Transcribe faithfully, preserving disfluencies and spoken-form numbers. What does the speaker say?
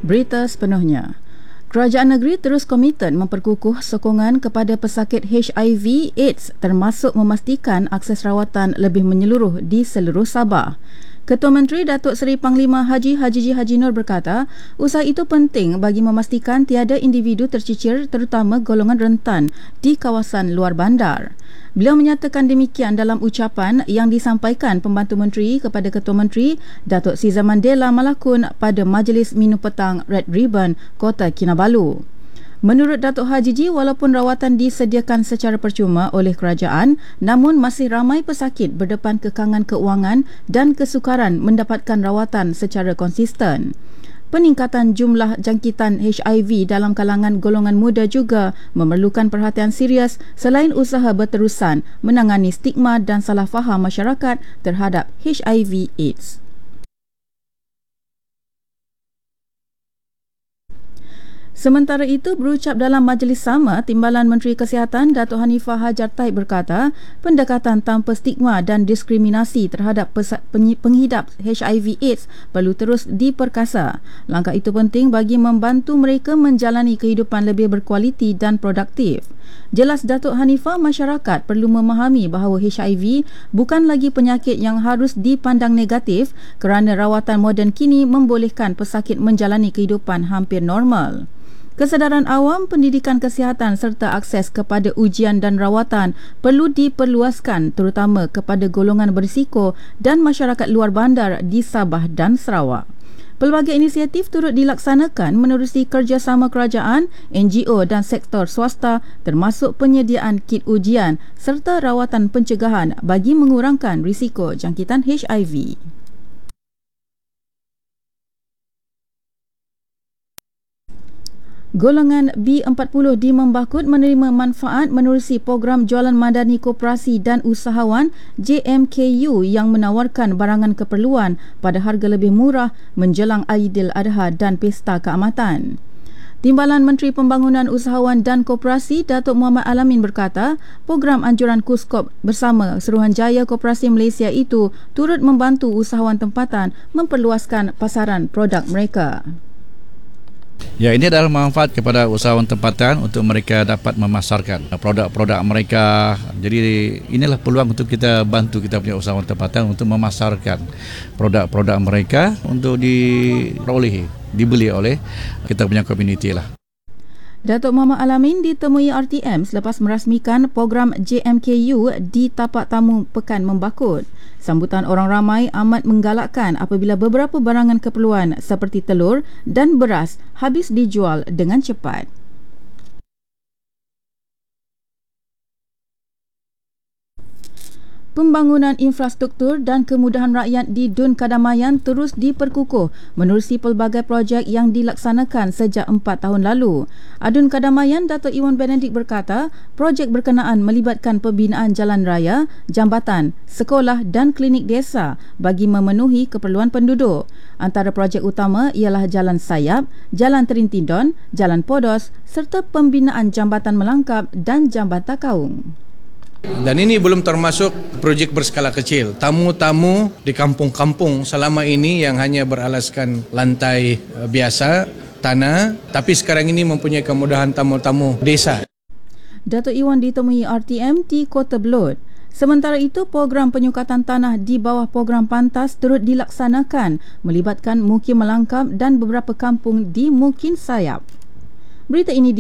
Berita sepenuhnya. Kerajaan negeri terus komited memperkukuh sokongan kepada pesakit H I V AIDS termasuk memastikan akses rawatan lebih menyeluruh di seluruh Sabah. Ketua Menteri Datuk Seri Panglima Haji Hajiji Haji Nur berkata, usaha itu penting bagi memastikan tiada individu tercicir terutama golongan rentan di kawasan luar bandar. Beliau menyatakan demikian dalam ucapan yang disampaikan Pembantu Menteri kepada Ketua Menteri Datuk Siza Mandela Malakun pada Majlis Minum Petang Red Ribbon Kota Kinabalu. Menurut Datuk Hajiji, walaupun rawatan disediakan secara percuma oleh kerajaan, namun masih ramai pesakit berdepan kekangan keuangan dan kesukaran mendapatkan rawatan secara konsisten. Peningkatan jumlah jangkitan H I V dalam kalangan golongan muda juga memerlukan perhatian serius selain usaha berterusan menangani stigma dan salah faham masyarakat terhadap H I V AIDS. Sementara itu, berucap dalam majlis sama, Timbalan Menteri Kesihatan Datuk Hanifah Hajar Taib berkata, pendekatan tanpa stigma dan diskriminasi terhadap penghidap H I V AIDS perlu terus diperkasa. Langkah itu penting bagi membantu mereka menjalani kehidupan lebih berkualiti dan produktif. Jelas Datuk Hanifah, masyarakat perlu memahami bahawa H I V bukan lagi penyakit yang harus dipandang negatif kerana rawatan moden kini membolehkan pesakit menjalani kehidupan hampir normal. Kesedaran awam, pendidikan kesihatan serta akses kepada ujian dan rawatan perlu diperluaskan terutama kepada golongan berisiko dan masyarakat luar bandar di Sabah dan Sarawak. Pelbagai inisiatif turut dilaksanakan menerusi kerjasama kerajaan, N G O dan sektor swasta termasuk penyediaan kit ujian serta rawatan pencegahan bagi mengurangkan risiko jangkitan H I V. Golongan B empat puluh di Membakut menerima manfaat menerusi program Jualan Madani Koperasi dan Usahawan J M K U yang menawarkan barangan keperluan pada harga lebih murah menjelang Aidiladha dan Pesta Keamatan. Timbalan Menteri Pembangunan Usahawan dan Koperasi Datuk Muhammad Alamin berkata, program anjuran KUSKOP bersama Suruhanjaya Koperasi Malaysia itu turut membantu usahawan tempatan memperluaskan pasaran produk mereka. Ya, ini adalah manfaat kepada usahawan tempatan untuk mereka dapat memasarkan produk-produk mereka. Jadi inilah peluang untuk kita bantu kita punya usahawan tempatan untuk memasarkan produk-produk mereka untuk diperolehi, dibeli oleh kita punya komuniti lah. Datuk Muhammad Alamin ditemui R T M selepas merasmikan program J M K U di tapak tamu Pekan Membakut. Sambutan orang ramai amat menggalakkan apabila beberapa barangan keperluan seperti telur dan beras habis dijual dengan cepat. Pembangunan infrastruktur dan kemudahan rakyat di Dun Kadamayan terus diperkukuh menerusi pelbagai projek yang dilaksanakan sejak empat tahun lalu. Adun Kadamayan Datuk Iwan Benedict berkata, projek berkenaan melibatkan pembinaan jalan raya, jambatan, sekolah dan klinik desa bagi memenuhi keperluan penduduk. Antara projek utama ialah Jalan Sayap, Jalan Terintindon, Jalan Podos serta pembinaan jambatan melangkap dan jambatan kaung. Dan ini belum termasuk projek berskala kecil. Tamu-tamu di kampung-kampung selama ini yang hanya beralaskan lantai biasa, tanah, tapi sekarang ini mempunyai kemudahan tamu-tamu desa. Datuk Iwan ditemui R T M di Kota Belud. Sementara itu, program penyukatan tanah di bawah program Pantas turut dilaksanakan melibatkan Mukim Melangkap dan beberapa kampung di Mukim Sayap. Berita ini